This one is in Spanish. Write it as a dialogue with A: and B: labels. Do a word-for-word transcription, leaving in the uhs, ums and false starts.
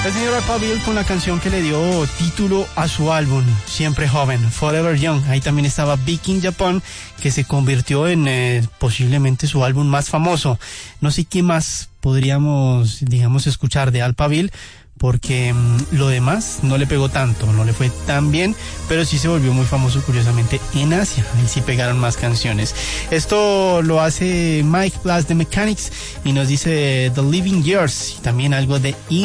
A: El señor Alphaville con la canción que le dio título a su álbum, Siempre Joven, Forever Young. Ahí también estaba Big in Japan, que se convirtió en eh, posiblemente su álbum más famoso. No sé qué más podríamos, digamos, escuchar de Alphaville, porque mmm, lo demás no le pegó tanto, no le fue tan bien, pero sí se volvió muy famoso curiosamente en Asia. Ahí sí pegaron más canciones. Esto lo hace Mike Plus The Mechanics y nos dice The Living Years, y también algo de